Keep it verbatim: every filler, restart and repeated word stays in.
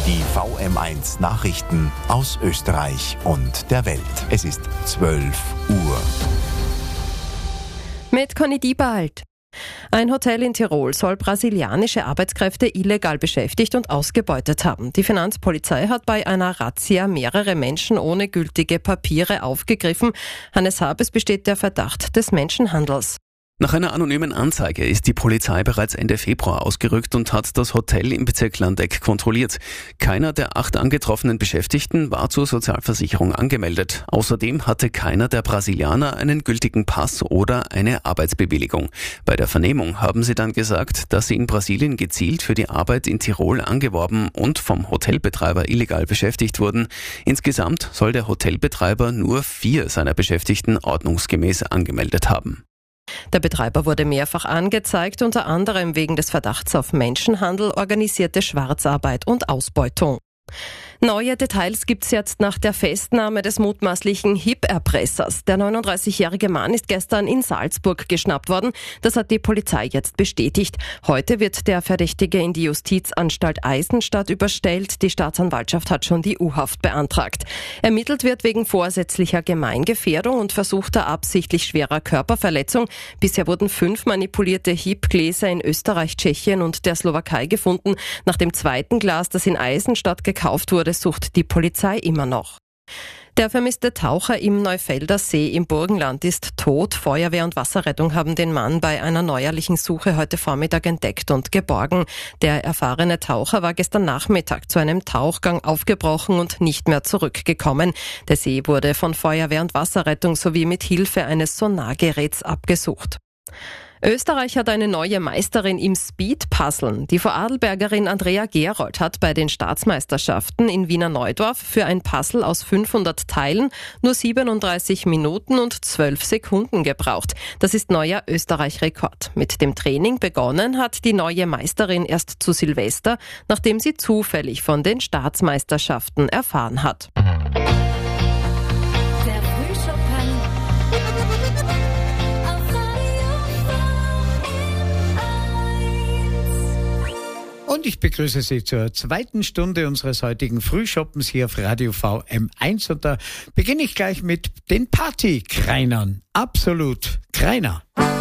Die V M eins Nachrichten aus Österreich und der Welt. Es ist zwölf Uhr. Mit Conny Diebald. Ein Hotel in Tirol soll brasilianische Arbeitskräfte illegal beschäftigt und ausgebeutet haben. Die Finanzpolizei hat bei einer Razzia mehrere Menschen ohne gültige Papiere aufgegriffen. Hannes Habes besteht der Verdacht des Menschenhandels. Nach einer anonymen Anzeige ist die Polizei bereits Ende Februar ausgerückt und hat das Hotel im Bezirk Landeck kontrolliert. Keiner der acht angetroffenen Beschäftigten war zur Sozialversicherung angemeldet. Außerdem hatte keiner der Brasilianer einen gültigen Pass oder eine Arbeitsbewilligung. Bei der Vernehmung haben sie dann gesagt, dass sie in Brasilien gezielt für die Arbeit in Tirol angeworben und vom Hotelbetreiber illegal beschäftigt wurden. Insgesamt soll der Hotelbetreiber nur vier seiner Beschäftigten ordnungsgemäß angemeldet haben. Der Betreiber wurde mehrfach angezeigt, unter anderem wegen des Verdachts auf Menschenhandel, organisierte Schwarzarbeit und Ausbeutung. Neue Details gibt's jetzt nach der Festnahme des mutmaßlichen H I P-Erpressers. Der neununddreißigjährige Mann ist gestern in Salzburg geschnappt worden. Das hat die Polizei jetzt bestätigt. Heute wird der Verdächtige in die Justizanstalt Eisenstadt überstellt. Die Staatsanwaltschaft hat schon die U-Haft beantragt. Ermittelt wird wegen vorsätzlicher Gemeingefährdung und versuchter absichtlich schwerer Körperverletzung. Bisher wurden fünf manipulierte H I P-Gläser in Österreich, Tschechien und der Slowakei gefunden. Nach dem zweiten Glas, das in Eisenstadt gekauft wurde, sucht die Polizei immer noch. Der vermisste Taucher im Neufelder See im Burgenland ist tot. Feuerwehr und Wasserrettung haben den Mann bei einer neuerlichen Suche heute Vormittag entdeckt und geborgen. Der erfahrene Taucher war gestern Nachmittag zu einem Tauchgang aufgebrochen und nicht mehr zurückgekommen. Der See wurde von Feuerwehr und Wasserrettung sowie mit Hilfe eines Sonargeräts abgesucht. Österreich hat eine neue Meisterin im Speed-Puzzeln. Die Vorarlbergerin Andrea Gerold hat bei den Staatsmeisterschaften in Wiener Neudorf für ein Puzzle aus fünfhundert Teilen nur siebenunddreißig Minuten und zwölf Sekunden gebraucht. Das ist neuer Österreich-Rekord. Mit dem Training begonnen hat die neue Meisterin erst zu Silvester, nachdem sie zufällig von den Staatsmeisterschaften erfahren hat. Und ich begrüße Sie zur zweiten Stunde unseres heutigen Frühschoppens hier auf Radio V M eins. Und da beginne ich gleich mit den Partykreinern. Absolut Kreiner.